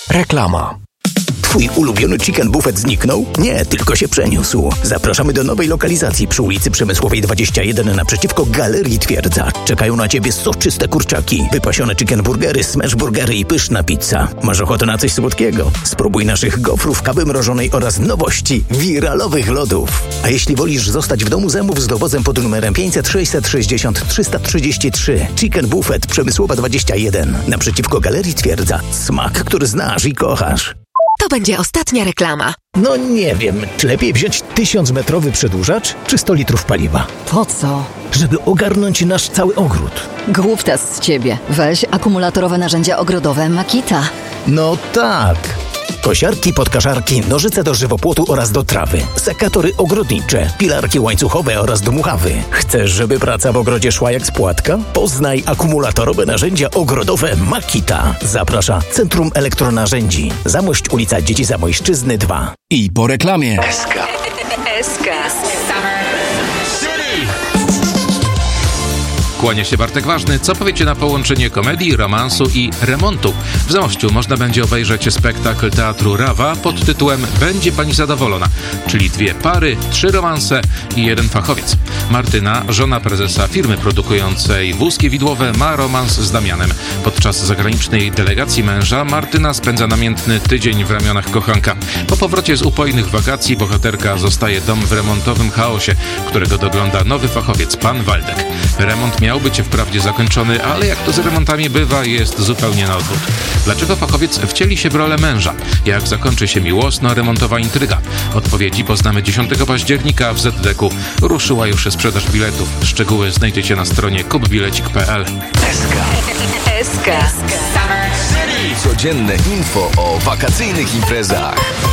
Reklama. Twój ulubiony chicken buffet zniknął? Nie, tylko się przeniósł. Zapraszamy do nowej lokalizacji przy ulicy Przemysłowej 21 naprzeciwko Galerii Twierdza. Czekają na Ciebie soczyste kurczaki, wypasione chicken burgery, smash burgery i pyszna pizza. Masz ochotę na coś słodkiego? Spróbuj naszych gofrów, kawy mrożonej oraz nowości, wiralowych lodów. A jeśli wolisz zostać w domu, zamów z dowozem pod numerem 500 660 333. Chicken buffet Przemysłowa 21 naprzeciwko Galerii Twierdza. Smak, który znasz i kochasz. To będzie ostatnia reklama. No nie wiem, czy lepiej wziąć 1000-metrowy przedłużacz, czy 100 litrów paliwa? Po co? Żeby ogarnąć nasz cały ogród. Głuptas z ciebie. Weź akumulatorowe narzędzia ogrodowe Makita. No tak. Kosiarki, podkaszarki, nożyce do żywopłotu oraz do trawy, sekatory ogrodnicze, pilarki łańcuchowe oraz dmuchawy. Chcesz, żeby praca w ogrodzie szła jak z płatka? Poznaj akumulatorowe narzędzia ogrodowe Makita. Zaprasza Centrum Elektronarzędzi. Zamość, ulica Dzieci Zamojszczyzny 2. I po reklamie. SK. Kłania się Bartek Ważny. Co powiecie na połączenie komedii, romansu i remontu? W Zamościu można będzie obejrzeć spektakl teatru Rawa pod tytułem Będzie Pani Zadowolona, czyli 2 pary, 3 romanse i 1 fachowiec. Martyna, żona prezesa firmy produkującej wózki widłowe, ma romans z Damianem. Podczas zagranicznej delegacji męża Martyna spędza namiętny tydzień w ramionach kochanka. Po powrocie z upojnych wakacji bohaterka zostaje dom w remontowym chaosie, którego dogląda nowy fachowiec, pan Waldek. Remont miał być wprawdzie zakończony, ale jak to z remontami bywa, jest zupełnie na odwrót. Dlaczego fachowiec wcieli się w rolę męża? Jak zakończy się miłosno-remontowa intryga? Odpowiedzi poznamy 10 października w ZDK-u. Ruszyła już sprzedaż biletów. Szczegóły znajdziecie na stronie kupbilecik.pl. SK. Codzienne info o wakacyjnych imprezach.